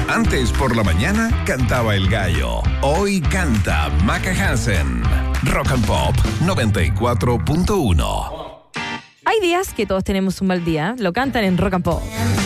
Antes por la mañana cantaba el gallo. Hoy canta Maca Hansen. Rock and Pop 94.1. Hay días que todos tenemos un mal día. Lo cantan en Rock and Pop.